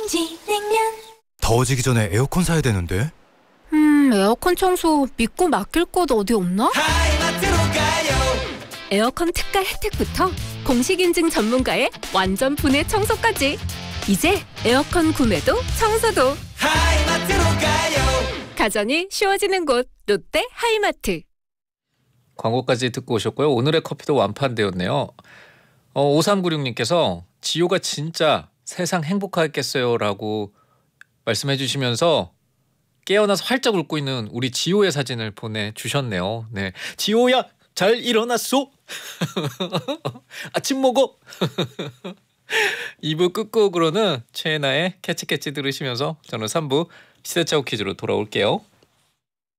냉면. 더워지기 전에 에어컨 사야 되는데. 에어컨 청소 믿고 맡길 곳 어디 없나? 하이마트로 가요. 에어컨 특가 혜택부터 공식 인증 전문가의 완전 분해 청소까지. 이제 에어컨 구매도 청소도 하이마트로 가요. 가전이 쉬워지는 곳 롯데 하이마트. 광고까지 듣고 오셨고요. 오늘의 커피도 완판되었네요. 5396님께서 지효가 진짜 세상 행복하겠어요 라고 말씀해 주시면서 깨어나서 활짝 웃고 있는 우리 지효의 사진을 보내주셨네요. 네, 지효야 잘 일어났소? 아침 먹어? 2부 끝곡으로는 최애나의 캐치캐치 들으시면서 저는 3부 시대착오 퀴즈로 돌아올게요.